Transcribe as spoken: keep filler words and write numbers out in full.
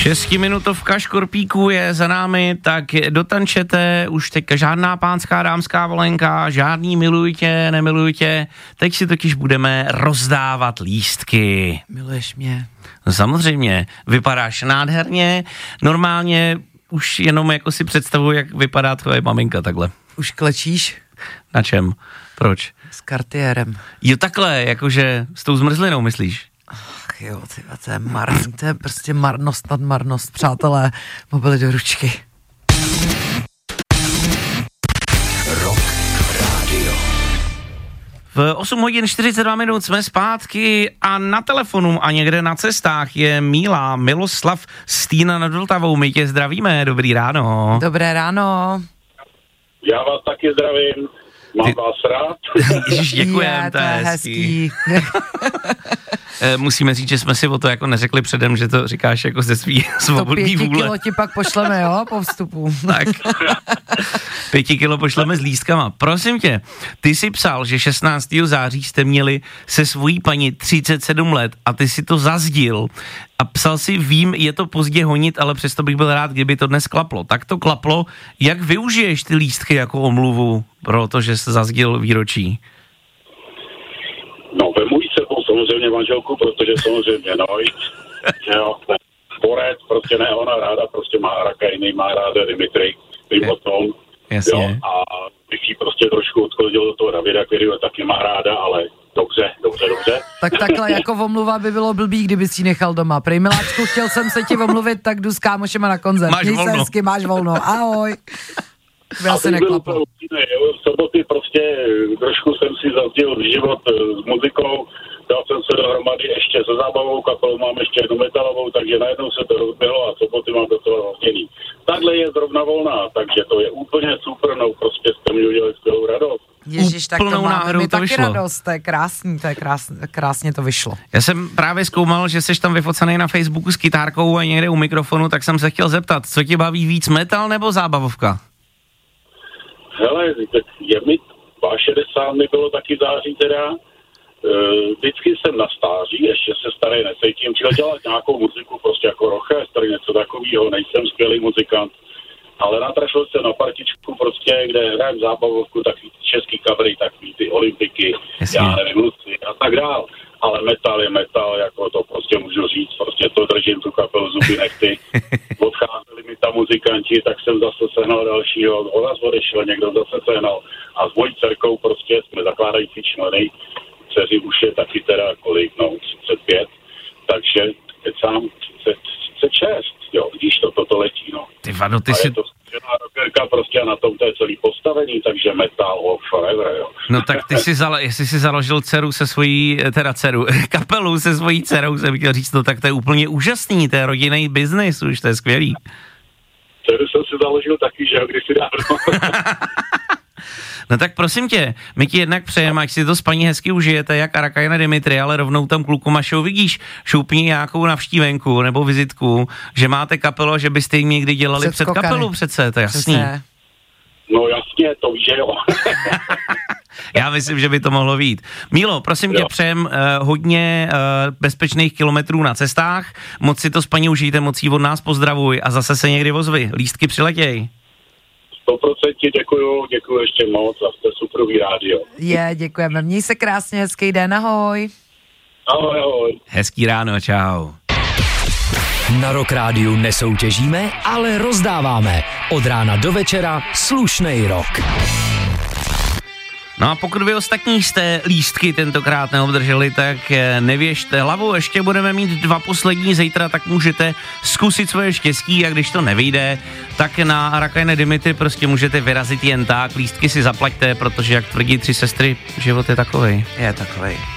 Šestiminutovka Škorpíků je za námi, tak dotančete, už teďka žádná pánská dámská volenka, žádný miluj tě, nemiluj tě, teď si totiž budeme rozdávat lístky. Miluješ mě? No samozřejmě, vypadáš nádherně, normálně už jenom jako si představuji, jak vypadá tvoje maminka takhle. Už klečíš? Na čem? Proč? S Cartierem. Jo takhle, jakože s tou zmrzlinou myslíš? Ach jo, tyva, to je marný, to je prostě marnost nad marnost, přátelé, mobily do ručky. Rock Radio. V osm hodin čtyřicet dva minut jsme zpátky a na telefonu a někde na cestách je Míla, Miloslav z Týna nad Vltavou. My tě zdravíme, dobrý ráno. Dobré ráno. Já vás taky zdravím. Mám Ty... vás rád. Ježiš, děkujem, je, to je hezký. Musíme říct, že jsme si o to jako neřekli předem, že to říkáš jako ze svý svobodný vůle. To pěti kilo ti pak pošleme, jo, po vstupu. Tak, pěti kilo pošleme s lístkama. Prosím tě, ty jsi psal, že šestnáctého září jste měli se svojí paní třicet sedm let a ty si to zazdil a psal si, vím, je to pozdě honit, ale přesto bych byl rád, kdyby to dnes klaplo. Tak to klaplo. Jak využiješ ty lístky jako omluvu, protože jsi zazdil výročí? No, vemu jí sebou samozřejmě manželku, protože samozřejmě, no, jo, sporec, prostě ne, ona ráda, prostě má Arakajny, má ráda Dimitri, vím o tom, Jasně. jo, a bych jí prostě trošku odchodil do toho Davida, který ho taky má ráda, ale dobře, dobře, dobře. Tak takhle jako omluva by bylo blbý, kdyby si ji nechal doma. Prej miláčku, chtěl jsem se ti omluvit, tak jdu s kámošema na koncert. Máš Měj se volno. hezky, máš volno, ahoj. Já se byl neklapl. V soboty prostě trošku jsem si zazdil život s muzikou, dal jsem se dohromady ještě se zábavou kapelou, mám ještě jednu metalovou, takže najednou se to rozběhlo a soboty mám docela rozděný. Takhle je zrovna volná, takže to je úplně super, no prostě jste mi udělali skvělou radost. Ježiš, tak to máme my to taky vyšlo. radost, to je krásný, to je krásný, krásně to vyšlo. Já jsem právě zkoumal, že jsi tam vyfocený na Facebooku s kytárkou a někde u mikrofonu, tak jsem se chtěl zeptat, co ti baví víc, metal nebo zábavovka? Hele, je mi šedesát mi bylo taky září teda, e, vždycky jsem na stáří, ještě se starý nesejtím, chtěl dělat nějakou muziku, prostě jako rochester, něco takového, nejsem skvělý muzikant, ale natrašil jsem na partičku prostě, kde hrajem zábavovku, takový český covery, takový ty olympiky, Jasně. já nevím, Luci a tak dál, ale metal je metal, jako to prostě můžu říct, prostě to držím tu kapelu zuby nechty. Odcházeli mi tam muzikanti, tak jsem zase sehnal dalšího, ona odešel, někdo zase sehnal a s mojí dcerkou prostě jsme zakládající členy, dceři už je taky teda kolik, no třicet pět, takže teď sám třicet, třicet šest, jo, když to toto letí, no. Ty vado, ty a si... je to skvělá rockerka prostě a na tom to je celý postavení, takže metal of forever, jo. No tak ty si, zalo, jestli si založil dceru se svojí, teda dceru, kapelu se svojí dcerou, jsem chtěl říct, no tak to je úplně úžasný, to je rodinný biznis, už to je skvělý. Dceru jsem si založil taky, že jo, když si dávno. No tak prosím tě, my ti jednak přejeme, ať si to s paní hezky užijete, jak Arakajna Dimitri, ale rovnou tam kluku Mašou vidíš, šoupni nějakou navštívenku nebo vizitku, že máte kapelu a že byste jim někdy dělali před, před kapelu přece, to je jasný. Přece. No jasně, to víš, že jo. Já myslím, že by to mohlo být. Mílo, prosím jo. tě, přejem uh, hodně uh, bezpečných kilometrů na cestách, moc si to s paní užijte, moc jí od nás pozdravuj a zase se někdy ozvi, lístky přiletěj. sto procent děkuju, děkuju ještě moc a jste superový rádio. Je, děkujeme, měj se krásně, hezký den, ahoj. Ahoj, ahoj. Hezký ráno, čau. Na Rock Rádiu nesoutěžíme, ale rozdáváme. Od rána do večera slušnej rock. No a pokud vy ostatní jste lístky tentokrát neobdrželi, tak nevěžte hlavu, ještě budeme mít dva poslední zítra, tak můžete zkusit svoje štěstí a když to nevyjde, tak na Arakajne Dimitri prostě můžete vyrazit jen tak, lístky si zaplaťte, protože jak tvrdí tři sestry, život je takovej. Je takovej.